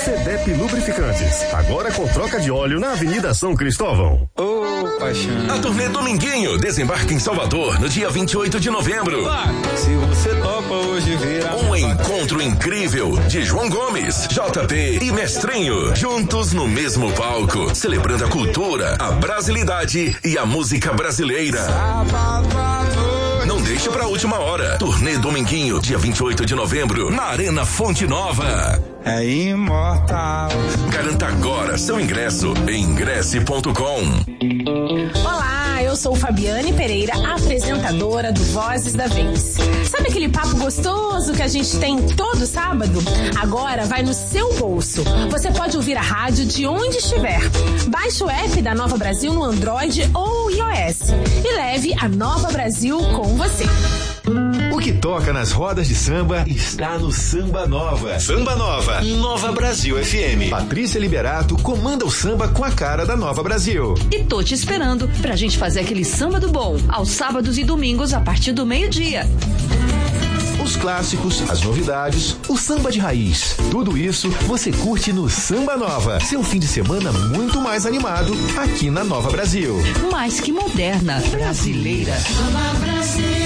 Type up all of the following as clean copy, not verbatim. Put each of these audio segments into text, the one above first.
CDEP Lubrificantes, agora com troca de óleo na Avenida São Cristóvão. Ô, paixão. A turnê Dominguinho desembarca em Salvador no dia 28 de novembro. Se você topa hoje ver um encontro incrível de João Gomes, JP e Mestrinho, juntos no mesmo palco, celebrando a cultura, a brasilidade e a música brasileira. Não deixe pra última hora. Turnê Dominguinho, dia 28 de novembro, na Arena Fonte Nova. É imortal. Garanta agora seu ingresso em ingresse.com. Olá, eu sou Fabiane Pereira, apresentadora do Vozes da Vez. Sabe aquele papo gostoso que a gente tem todo sábado? Agora vai no seu bolso. Você pode ouvir a rádio de onde estiver. Baixe o app da Nova Brasil no Android ou iOS e leve a Nova Brasil com você. O que toca nas rodas de samba está no Samba Nova. Samba Nova, Nova Brasil FM. Patrícia Liberato comanda o samba com a cara da Nova Brasil. E tô te esperando pra gente fazer aquele samba do bom, aos sábados e domingos a partir do meio-dia. Os clássicos, as novidades, o samba de raiz. Tudo isso você curte no Samba Nova. Seu fim de semana muito mais animado aqui na Nova Brasil. Mais que moderna, brasileira. Nova Brasil.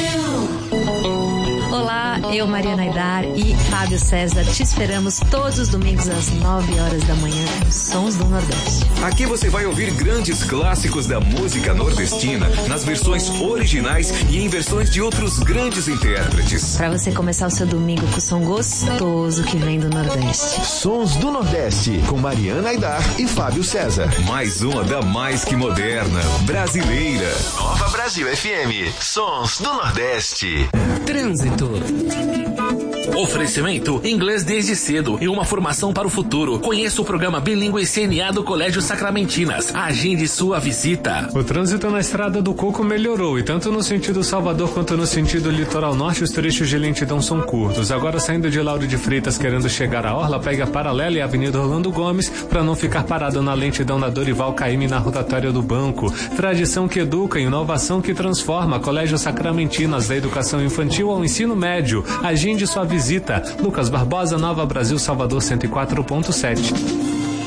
Olá, eu, Mariana Aidar e Fábio César, te esperamos todos os domingos às 9 horas da manhã nos Sons do Nordeste. Aqui você vai ouvir grandes clássicos da música nordestina nas versões originais e em versões de outros grandes intérpretes. Para você começar o seu domingo com o som gostoso que vem do Nordeste. Sons do Nordeste, com Mariana Aidar e Fábio César. Mais uma da mais que moderna, brasileira. Nova Brasil FM, Sons do Nordeste. Trânsito. Oferecimento inglês desde cedo e uma formação para o futuro. Conheça o programa bilíngue CNA do Colégio Sacramentinas. Agende sua visita. O trânsito na Estrada do Coco melhorou e tanto no sentido Salvador quanto no sentido litoral norte os trechos de lentidão são curtos. Agora saindo de Lauro de Freitas querendo chegar à Orla, pega a paralela e a Avenida Orlando Gomes para não ficar parado na lentidão da Dorival Caymmi na rotatória do Banco. Tradição que educa, inovação que transforma. Colégio Sacramentinas, da educação infantil ao ensino médio. Agende sua visita. Lucas Barbosa, Nova Brasil, Salvador 104.7.